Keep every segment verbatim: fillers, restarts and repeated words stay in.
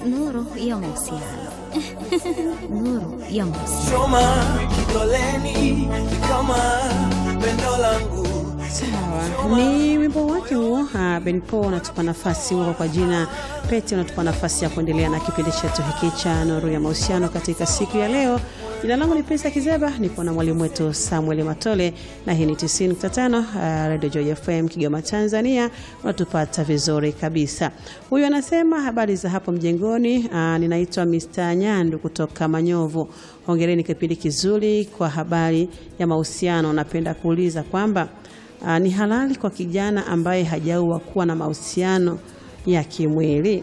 Nuru ya mahusiano. Nuru ya mahusiano. Choma kidoleni kama pendo langu. Sawa, ni wimbo wake huo. Ben Paul anatupa nafasi huo kwa jina Pete, anatupa nafasi ya kuendelea na kipindi chetu hiki cha Nuru ya mahusiano katika siku ya leo. Jina langu ni Pesa Kizeba, nipo na mwalimu wetu Samuel Matole na hii ni tisini nukta tano uh, Radio Joy F M Kigoma Tanzania. Unatupata vizuri kabisa. Huyu anasema habari za hapo mjengoni. Uh, ninaitwa mister Nyandu kutoka Manyovu. Hongereni kipindi kizuri kwa habari ya mahusiano. Napenda kuuliza kwamba uh, ni halali kwa kijana ambaye hajaoa kuwa na mahusiano ya kimwili?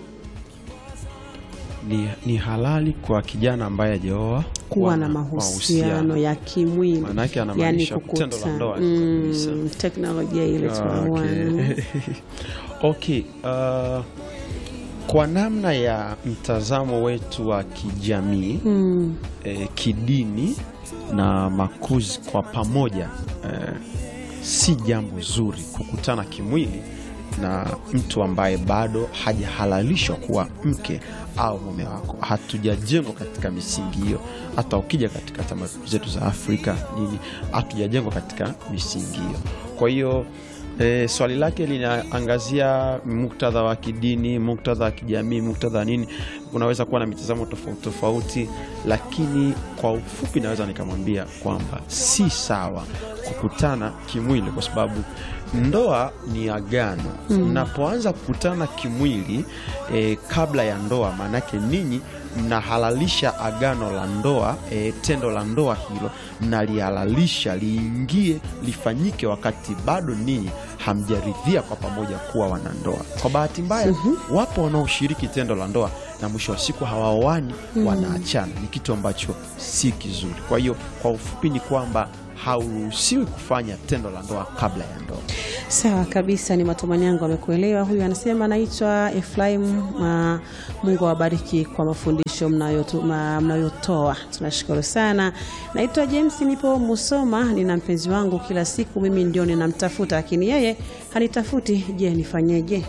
Ni, ni halali kwa kijana ambaye hajaoa kuwa na mahusiano ya kimwili, maana yake anamaanisha tendo la ndoa kabisa. Mm, teknolojia ile tunaona. Okay, uh, kwa namna ya mtazamo wetu wa kijamii, mm. eh, kidini na makuzi kwa pamoja, eh, si jambo zuri kukutana kimwili na mtu ambaye bado hajahalalishwa kuwa mke au mume wako. Hatujajengwa katika misingi hiyo. Hata ukija katika tamaduni zetu za Afrika nini, hatujajengwa katika misingi hiyo. Kwa hiyo e, swali lake linaangazia muktadha wa kidini, muktadha wa kijamii, muktadha nini. Unaweza kuwa na mitazamo tofauti tofauti, lakini kwa ufupi naweza nikamwambia kwamba si sawa kukutana kimwili, kwa sababu ndoa ni agano. Mnapoanza mm. kukutana kimwili e, kabla ya ndoa, manake ninyi mnahalalisha agano la ndoa, e, tendo la ndoa hilo mnalihalalisha liingie, lifanyike wakati bado ninyi hamjaridhia kwa pamoja kuwa wanandoa. Kwa bahati mbaya mm -hmm. wapo wanaoshiriki tendo la ndoa na mwisho wa siku hawaoani, mm. wanaachana. Ni kitu ambacho si kizuri. Kwa hiyo kwa ufupi ni kwamba hauruhusiwi kufanya tendo la ndoa kabla ya ndoa. Sawa kabisa, ni matumani yangu amekuelewa. Huyu anasema anaitwa Efraim. Uh, Mungu awabariki kwa mafundisho mnayotoa mnayotoa. Tunashukuru sana. Naitwa James, nipo Musoma, nina mpenzi wangu kila siku mimi ndio ninamtafuta lakini yeye hanitafuti. Je, nifanyeje?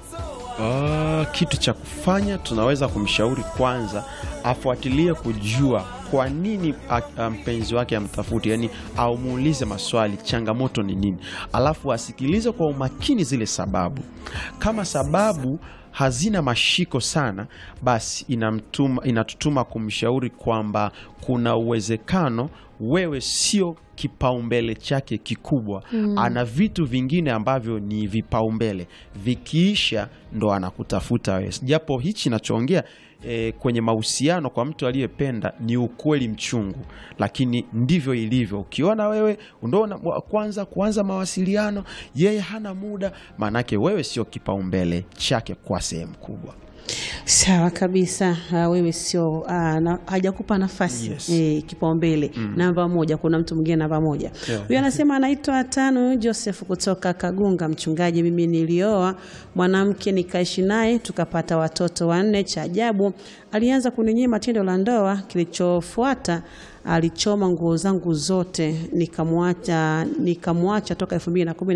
Uh, kitu cha kufanya, tunaweza kumshauri kwanza afuatilie kujua kwa nini mpenzi wake amtafuti, yani au muulize maswali, changamoto ni nini, alafu asikilize kwa umakini zile sababu. Kama sababu hazina mashiko sana, basi inamtuma, inatutuma kumshauri kwamba kuna uwezekano wewe sio kipaumbele chake kikubwa. mm. Ana vitu vingine ambavyo ni vipaumbele, vikiisha ndo anakutafuta wewe. Japo hichi ninachoongea e, kwenye mahusiano kwa mtu aliyependa ni ukweli mchungu, lakini ndivyo ilivyo. Ukiona wewe ndo kwanza kuanza mawasiliano, yeye hana muda, manake wewe sio kipaumbele chake kwa sehemu kubwa. Sawa kabisa. Uh, wewe sio uh, na, hajakupa nafasi, yes. eh, kipaumbele mm. namba moja. Kuna mtu mwingine namba moja. Huyu yeah. anasema anaitwa Tano Joseph kutoka Kagunga. Mchungaji, mimi nilioa mwanamke nikaishi naye tukapata watoto wanne. Cha ajabu alianza kuninyima tendo la ndoa. Kilichofuata alichoma nguo zangu zote, nikamwacha nikamwacha toka elfu mbili na kumi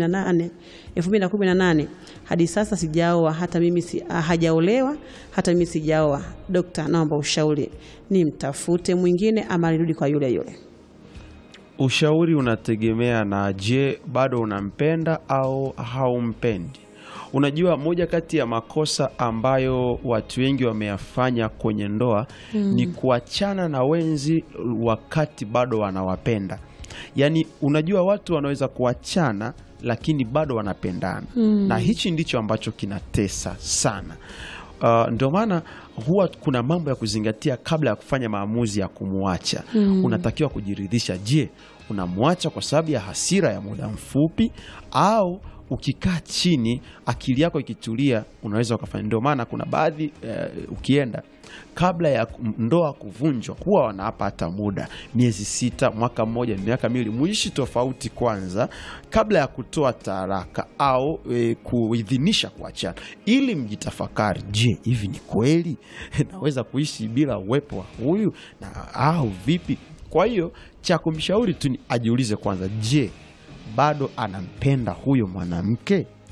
na nane hadi sasa sijaoa. Hata mimi si, hajaolewa, hata mimi sijaoa. Dokta, naomba ushauri, ni mtafute mwingine ama nirudi kwa yule yule? Ushauri unategemea na je, bado unampenda au haumpendi. Unajua, moja kati ya makosa ambayo watu wengi wameyafanya kwenye ndoa mm. ni kuachana na wenzi wakati bado wanawapenda. Yani unajua watu wanaweza kuachana lakini bado wanapendana. mm. Na hichi ndicho ambacho kinatesa sana. Uh, ndio maana huwa kuna mambo ya kuzingatia kabla ya kufanya maamuzi ya kumuacha. mm. Unatakiwa kujiridhisha, je, unamuacha kwa sababu ya hasira ya muda mfupi, au ukikaa chini akili yako ikitulia unaweza ukafanya. Ndio maana kuna baadhi uh, ukienda kabla ya ndoa kuvunjwa huwa wanapa hata muda, miezi sita, mwaka mmoja, miaka miwili, muishi tofauti kwanza kabla ya kutoa taraka au e, kuidhinisha kuachana, ili mjitafakari, je, hivi ni kweli naweza kuishi bila uwepo wa huyu na au vipi? Kwa hiyo cha kumshauri tu ni ajiulize kwanza, je, bado anampenda huyo mwanamke?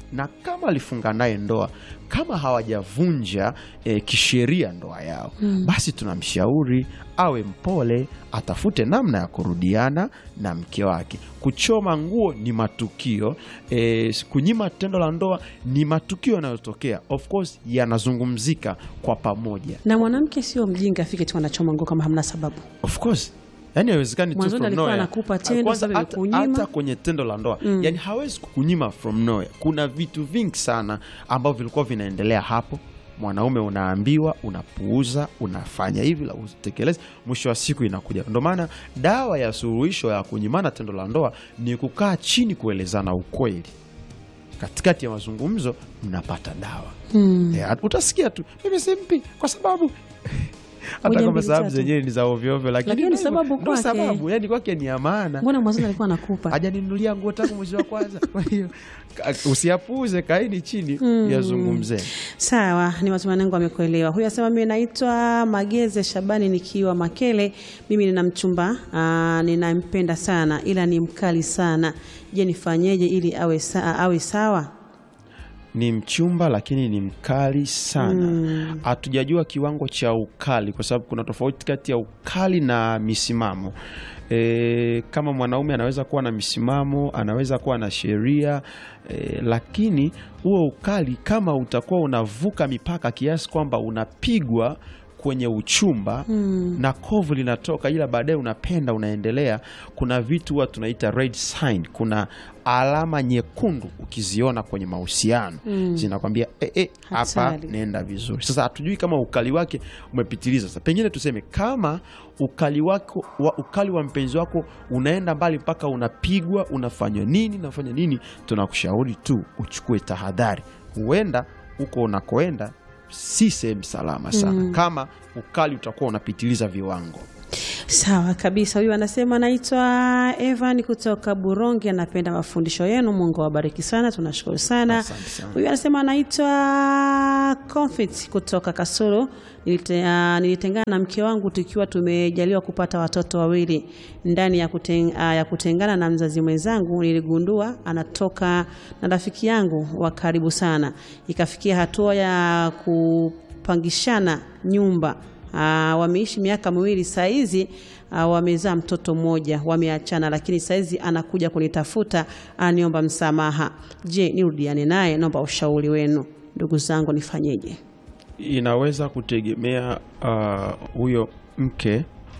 na kama alifunga naye ndoa, kama hawajavunja e, kisheria ndoa yao, mm. basi tunamshauri awe mpole, atafute namna ya kurudiana na mke wake. Kuchoma nguo ni matukio, e, kunyima tendo la ndoa ni matukio yanayotokea, of course yanazungumzika kwa pamoja. Na mwanamke sio mjinga afike tu anachoma nguo kama hamna sababu. Of course. Yani haiwezekani tu from nowhere. Anakupa tendo sababu kukunyima. Hata kwenye tendo la ndoa. Mm. Yani hawezi kukunyima from nowhere. Kuna vitu vingi sana ambavyo vilikuwa vinaendelea hapo. Mwanaume unaambiwa, unapuuza, unafanya hivi la utekeleze, mwisho wa siku inakuja. Ndio maana dawa ya suluhisho ya kunyimana tendo la ndoa ni kukaa chini kuelezana ukweli. Katikati ya mazungumzo mnapata dawa. Mm. E, utasikia tu mimi simpi kwa sababu hata kama sababu zenyewe ni za ovyo ovyo, lakini ni sababu kwake. Sababu yani kwake ni amana. Mbona mwanzo alikuwa anakupa? Hajaninunulia nguo tangu mwezi wa kwanza. Kwa hiyo usiapuze, kaini chini mm. yazungumze. Sawa, ni matumaini yangu amekuelewa. Huyu anasema mimi naitwa Mageze Shabani nikiwa Makele. Mimi nina mchumba, ninampenda sana ila ni mkali sana. Je, nifanyeje ili awe saa, awe sawa? Ni mchumba lakini ni mkali sana. Hatujajua mm. kiwango cha ukali, kwa sababu kuna tofauti kati ya ukali na misimamo. E, kama mwanaume anaweza kuwa na misimamo, anaweza kuwa na sheria, e, lakini huo ukali kama utakuwa unavuka mipaka kiasi kwamba unapigwa kwenye uchumba hmm. na kovu linatoka, ila baadaye unapenda unaendelea, kuna vitu huwa tunaita red sign, kuna alama nyekundu ukiziona kwenye mahusiano hmm. zinakwambia eh eh hapa nenda vizuri. Sasa hatujui kama ukali wake umepitiliza. Sasa pengine tuseme kama ukali wako wa, ukali wa mpenzi wako unaenda mbali mpaka unapigwa, unafanya nini unafanya nini, tunakushauri tu uchukue tahadhari. Huenda uko unakoenda si sehemu salama sana mm. kama ukali utakuwa unapitiliza viwango. Sawa kabisa. Huyu anasema naitwa Evan kutoka Buronge, anapenda mafundisho yenu, Mungu awabariki sana, tunashukuru sana. Huyu anasema naitwa Comfort kutoka Kasulu, nilitengana na mke wangu tukiwa tumejaliwa kupata watoto wawili. Ndani ya, kuteng, ya kutengana na mzazi mwenzangu niligundua anatoka na rafiki yangu wa karibu sana, ikafikia hatua ya kupangishana nyumba. Uh, wameishi miaka miwili saizi, uh, wamezaa mtoto mmoja, wameachana, lakini saizi anakuja kunitafuta, aniomba msamaha. Je, nirudiane naye? Naomba ushauri wenu ndugu zangu, nifanyeje? Inaweza kutegemea huyo uh, mke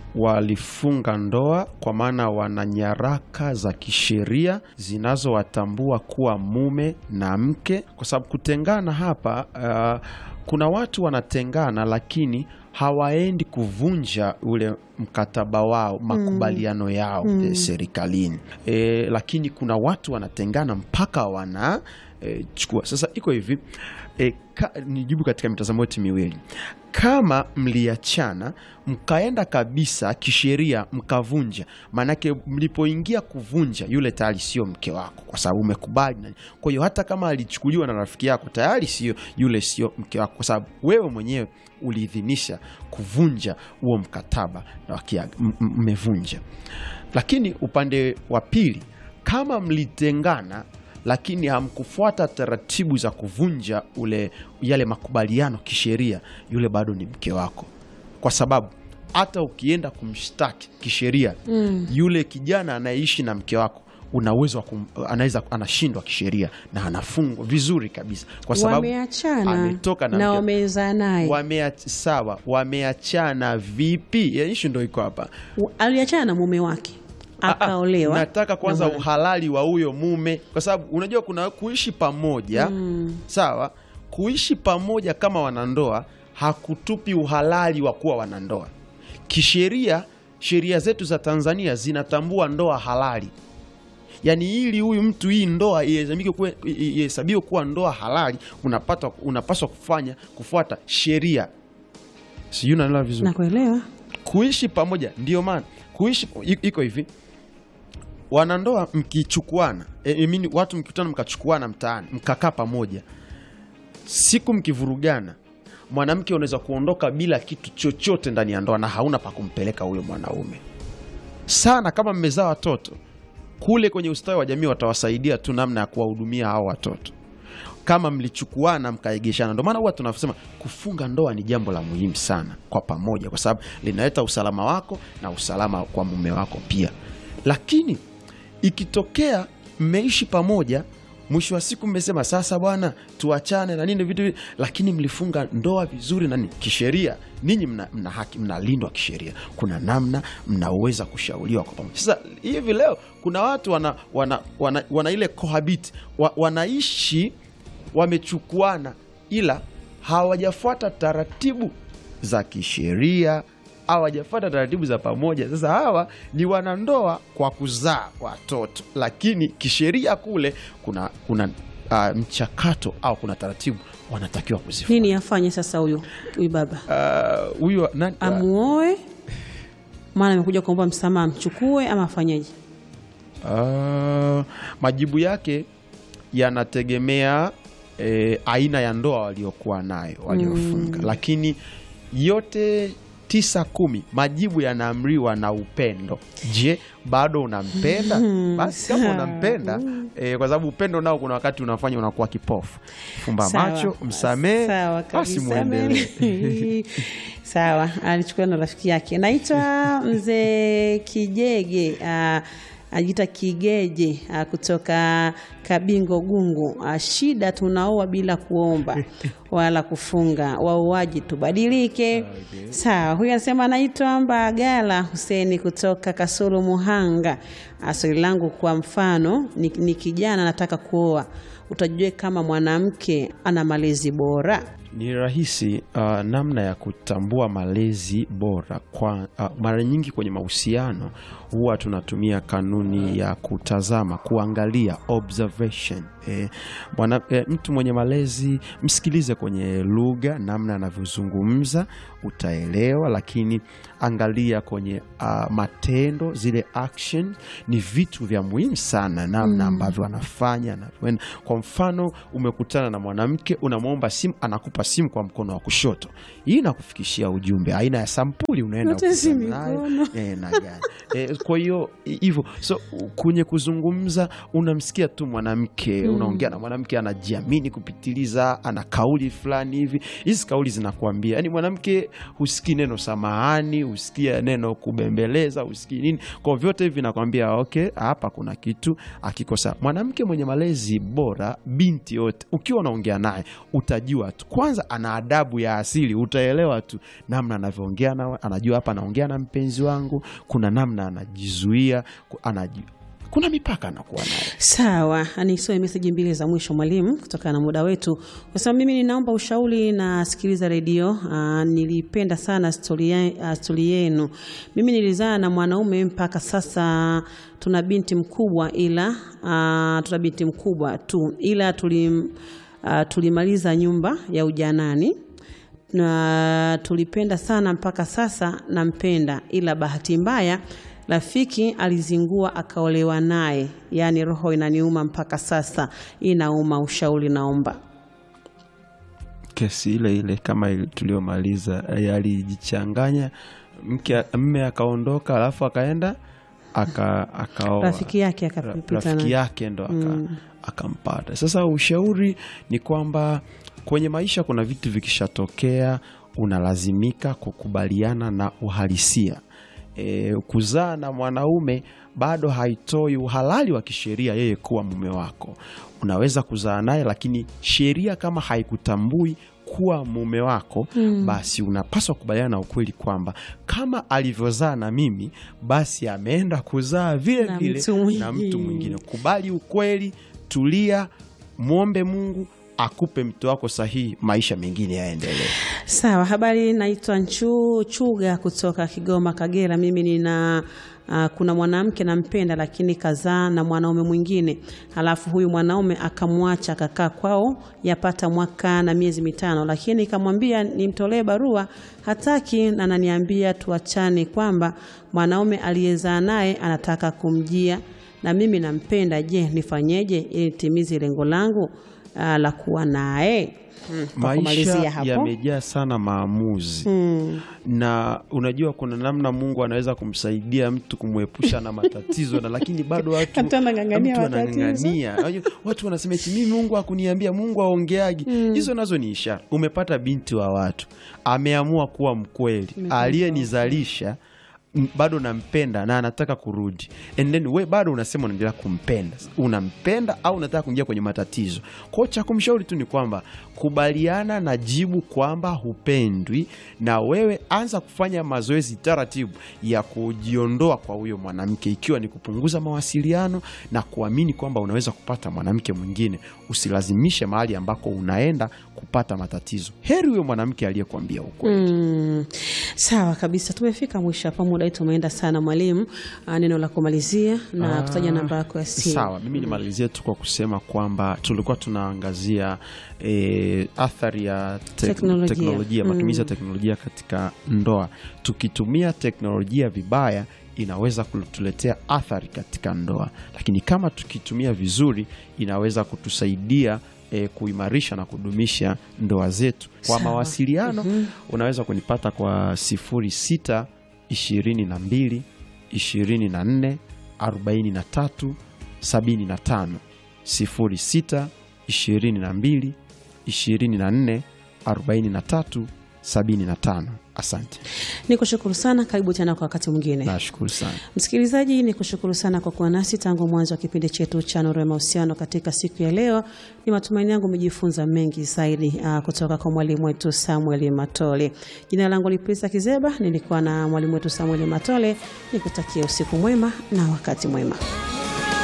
walifunga ndoa kwa maana wana nyaraka za kisheria zinazowatambua kuwa mume na mke, kwa sababu kutengana hapa uh, kuna watu wanatengana lakini hawaendi kuvunja ule mkataba wao, makubaliano yao mm. serikalini. E, lakini kuna watu wanatengana mpaka wana e, chukua. Sasa iko hivi, e, ka, nijibu katika mitazamo yote miwili. Kama mliachana mkaenda kabisa kisheria mkavunja, manake mlipoingia kuvunja yule tayari sio mke wako, kwa sababu umekubali. Kwa hiyo hata kama alichukuliwa na rafiki yako tayari sio, yule sio mke wako, kwa sababu wewe mwenyewe uliidhinisha kuvunja huo mkataba na mmevunja. Lakini upande wa pili, kama mlitengana lakini hamkufuata taratibu za kuvunja ule yale makubaliano kisheria, yule bado ni mke wako, kwa sababu hata ukienda kumshtaki kisheria mm. yule kijana anaishi na mke wako, unaweza anaweza anashindwa kisheria na anafungwa vizuri kabisa, kwa sababu wameachana ametoka na, na wamezaa naye. Wameachana sawa, wameachana vipi? Ya issue ndio iko hapa. Aliachana na mume wake akaolewa. Nataka kwanza na uhalali wa huyo mume, kwa sababu unajua kuna kuishi pamoja mm. sawa, kuishi pamoja kama wanandoa hakutupi uhalali wa kuwa wanandoa. Kisheria, sheria zetu za Tanzania zinatambua ndoa halali. Yaani ili huyu mtu hii ndoa ihesabiwe kuwa ndoa halali, unapata unapaswa kufanya kufuata sheria. Sijui unaelewa vizuri? Nakuelewa. Kuishi pamoja ndio maana kuishi iko hivi. Wanandoa mkichukuana, I mean watu mkikutana mkachukuana mtaani, mkakaa pamoja, siku mkivurugana, mwanamke unaweza kuondoka bila kitu chochote ndani ya ndoa na hauna pa kumpeleka huyo mwanaume. Sana kama mmezaa watoto, kule kwenye ustawi wa jamii watawasaidia tu namna ya kuwahudumia hao watoto. kama mlichukuana mkaegeshana. Ndio maana huwa tunasema kufunga ndoa ni jambo la muhimu sana kwa pamoja, kwa sababu linaleta usalama wako na usalama kwa mume wako pia. Lakini ikitokea mmeishi pamoja, mwisho wa siku mmesema sasa bwana tuachane na nini vitu, lakini mlifunga ndoa vizuri na nini kisheria, ninyi mna, mna haki, mnalindwa kisheria. Kuna namna mnaweza kushauriwa kwa pamoja. Sasa hivi leo kuna watu wana, wana, wana, wana ile cohabit, wa, wanaishi wamechukuana ila hawajafuata taratibu za kisheria, hawajafuata taratibu za pamoja. Sasa hawa ni wanandoa kwa kuzaa watoto, lakini kisheria kule kuna kuna uh, mchakato au kuna taratibu wanatakiwa kuzifuata. Nini afanye sasa huyo huyu baba? Huyo uh, nani amuoe? Maana amekuja kuomba msamaha, mchukue ama afanyaje? Uh, majibu yake yanategemea eh, aina ya ndoa waliokuwa nayo waliofunga. Mm. Lakini yote tisa kumi majibu yanaamriwa na upendo. Je, bado unampenda? Basi kama unampenda eh, kwa sababu upendo nao kuna wakati unafanya unakuwa kipofu. Fumba sawa, macho, msamee, basi muendelee. Sawa, alichukua na rafiki yake. Naitwa Mzee Kijege, uh, ajita Kigeje, uh, kutoka Kabingo Gungu. Uh, shida tunaoa bila kuomba wala kufunga, waoaji tubadilike. Okay. Sawa, huyu anasema anaitwa Mbagala Huseni kutoka Kasulu Muhanga. Swali langu kwa mfano ni, ni kijana nataka kuoa, utajue kama mwanamke ana malezi bora? Ni rahisi. Uh, namna ya kutambua malezi bora kwa uh, mara nyingi kwenye mahusiano huwa tunatumia kanuni ya kutazama, kuangalia, observation. Eh, mwana, eh, mtu mwenye malezi msikilize kwenye lugha, namna anavyozungumza utaelewa, lakini angalia kwenye uh, matendo, zile action ni vitu vya muhimu sana, namna ambavyo anafanya. Kwa mfano umekutana na mwanamke, unamwomba simu, anakupa simu kwa mkono wa kushoto, hii inakufikishia ujumbe, aina ya sampuli unaenda kukutana eh, na gani. Eh, kwa hiyo hivyo, so kwenye kuzungumza unamsikia tu mwanamke, mm. unaongea na mwanamke anajiamini kupitiliza, ana kauli fulani hivi, hizi kauli zinakuambia, yani mwanamke husikii neno samahani, husikia neno kubembeleza, husikii nini, kwa vyote hivi nakwambia okay, hapa kuna kitu akikosa. Mwanamke mwenye malezi bora, binti yote ukiwa unaongea naye utajua tu, kwanza ana adabu ya asili, utaelewa tu namna anavyoongea na, anajua hapa anaongea na mpenzi wangu, kuna namna anajizuia, anajua kuna mipaka anakuwa nayo. Sawa, anisome message mbili za mwisho mwalimu kutokana na muda wetu. Kwa sababu mimi ninaomba ushauri na sikiliza redio. Nilipenda sana story uh, story yenu. Mimi nilizaa na mwanaume mpaka sasa tuna binti mkubwa, ila uh, tuna binti mkubwa tu, ila tulim uh, tulimaliza nyumba ya ujanani na tulipenda sana mpaka sasa nampenda, ila bahati mbaya rafiki alizingua akaolewa naye. Yani roho inaniuma mpaka sasa, inauma. Ushauri naomba. Kesi ile ile kama tuliomaliza, alijichanganya, mke mme akaondoka, alafu akaenda aka akaoa rafiki yake, akapita rafiki yake ndo aka, mm. akampata. Sasa ushauri ni kwamba kwenye maisha kuna vitu vikishatokea unalazimika kukubaliana na uhalisia. E, kuzaa na mwanaume bado haitoi uhalali wa kisheria yeye kuwa mume wako. Unaweza kuzaa naye, lakini sheria kama haikutambui kuwa mume wako, mm. basi unapaswa kubaliana na ukweli kwamba kama alivyozaa na mimi, basi ameenda kuzaa vile na vile mtu na mtu mwingine. Kubali ukweli, tulia, muombe Mungu akupe mtu wako sahihi, maisha mengine yaendelee. Sawa, habari, naitwa Nchu Chuga kutoka Kigoma Kagera. Mimi nina uh, kuna mwanamke nampenda, lakini kazaa na mwanaume mwingine. Halafu huyu mwanaume akamwacha, akakaa kwao yapata mwaka na miezi mitano, lakini nikamwambia nimtolee barua, hataki, na ananiambia tuachane, kwamba mwanaume aliyezaa naye anataka kumjia na mimi nampenda. Je, nifanyeje ili nitimize lengo langu? uh, la kuwa naye. Hmm, maisha yamejaa sana maamuzi. Hmm. Na unajua kuna namna Mungu anaweza kumsaidia mtu kumwepusha na matatizo na lakini bado watu wanang'ang'ania. Watu wanasema eti mimi Mungu hakuniambia, Mungu aongeagi. Hmm. Hizo nazo ni ishara. Umepata binti wa watu, ameamua kuwa mkweli, aliyenizalisha bado nampenda na anataka kurudi, and then we bado unasema unaendelea kumpenda. Unampenda au unataka kuingia kwenye matatizo? Kwa cha kumshauri tu ni kwamba kubaliana na jibu kwamba hupendwi, na wewe anza kufanya mazoezi taratibu ya kujiondoa kwa huyo mwanamke, ikiwa ni kupunguza mawasiliano na kuamini kwamba unaweza kupata mwanamke mwingine. Usilazimishe mahali ambako unaenda kupata matatizo. Heri huyo mwanamke aliyekwambia ukweli. Mm. Sawa kabisa. Tumefika mwisho hapa, muda wetu umeenda sana mwalimu. Neno la kumalizia na kutaja namba yako ya simu. Sawa, mimi nimalizie tu kwa kusema kwamba tulikuwa tunaangazia e, athari ya te teknolojia, teknolojia mm. matumizi ya teknolojia katika ndoa. Tukitumia teknolojia vibaya inaweza kutuletea athari katika ndoa, lakini kama tukitumia vizuri inaweza kutusaidia E, kuimarisha na kudumisha ndoa zetu. Kwa mawasiliano mm -hmm. unaweza kunipata kwa sifuri sita ishirini na mbili ishirini na nne arobaini na tatu sabini na tano, sifuri sita ishirini na mbili ishirini na nne arobaini na tatu sabini na tano. Asante. Nikushukuru sana, karibu tena kwa wakati mwingine. Nashukuru sana. Msikilizaji, nikushukuru sana kwa kuwa nasi tangu mwanzo wa kipindi chetu cha Nuru ya Mahusiano katika siku ya leo. Ni matumaini yangu umejifunza mengi zaidi uh, kutoka kwa mwalimu wetu Samuel Matole. Jina langu ni Prisa Kizeba, nilikuwa na mwalimu wetu Samuel Matole. Nikutakia usiku mwema na wakati mwema.